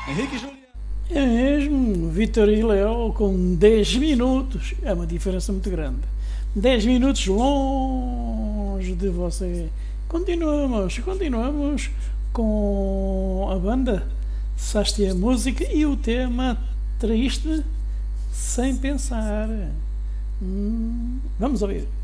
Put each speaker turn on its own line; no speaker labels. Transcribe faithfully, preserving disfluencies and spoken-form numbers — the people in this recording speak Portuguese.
Henrique e Juliano.
É mesmo, Vitor e Léo com dez minutos. É uma diferença muito grande. dez minutos longe de você. Continuamos, continuamos com a banda Sastia Música e o tema triste sem pensar. Hum, vamos ouvir.